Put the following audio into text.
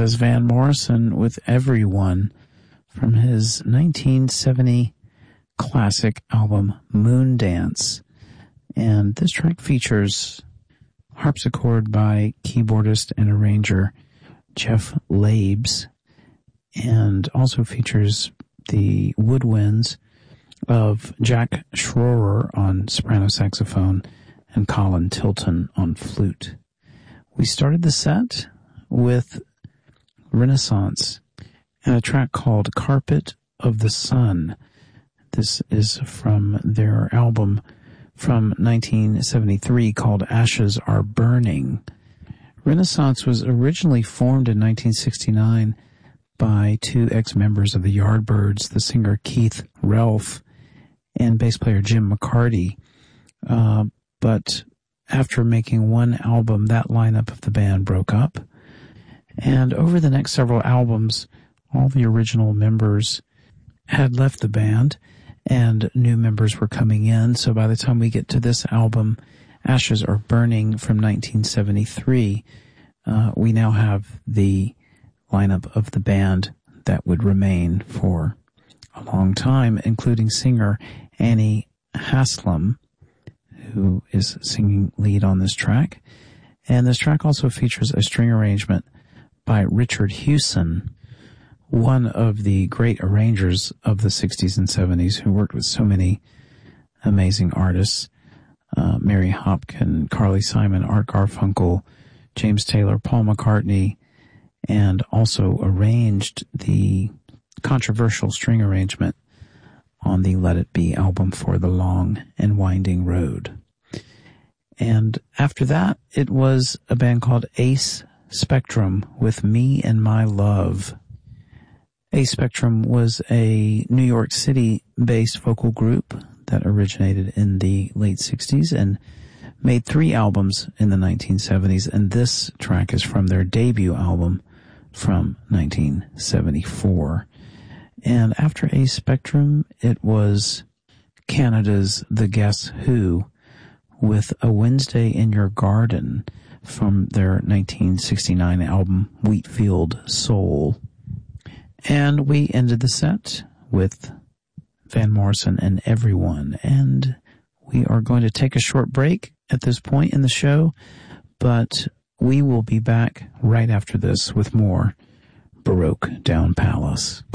That is Van Morrison with Everyone from his 1970 classic album Moondance. And this track features harpsichord by keyboardist and arranger Jeff Labes, and also features the woodwinds of Jack Schroer on soprano saxophone and Colin Tilton on flute. We started the set with Renaissance and a track called Carpet of the Sun. This is from their album from 1973 called Ashes Are Burning. Renaissance was originally formed in 1969 by two ex-members of the Yardbirds, the singer Keith Relf and bass player Jim McCarty. But after making one album, that lineup of the band broke up. And over the next several albums, all the original members had left the band and new members were coming in. So by the time we get to this album, Ashes Are Burning from 1973, we now have the lineup of the band that would remain for a long time, including singer Annie Haslam, who is singing lead on this track. And this track also features a string arrangement by Richard Hewson, one of the great arrangers of the 60s and 70s who worked with so many amazing artists, Mary Hopkin, Carly Simon, Art Garfunkel, James Taylor, Paul McCartney, and also arranged the controversial string arrangement on the Let It Be album For the Long and Winding Road. And after that, it was a band called Ace Spectrum with Me and My Love. Ace Spectrum was a New York City-based vocal group that originated in the late 60s and made 3 albums in the 1970s, and this track is from their debut album from 1974. And after Ace Spectrum, it was Canada's The Guess Who with A Wednesday in Your Garden from their 1969 album Wheatfield Soul. And we ended the set with Van Morrison and Everyone. And we are going to take a short break at this point in the show, but we will be back right after this with more Baroque Down Palace.